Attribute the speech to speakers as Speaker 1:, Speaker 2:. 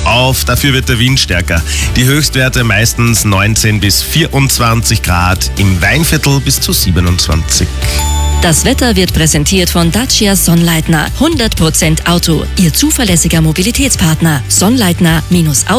Speaker 1: auf, dafür wird der Wind stärker. Die Höchstwerte meistens 19 bis 24 Grad, im Weinviertel bis zu 27.
Speaker 2: Das Wetter wird präsentiert von Dacia Sonnleitner. 100% Auto, Ihr zuverlässiger Mobilitätspartner. Sonnleitner-Auto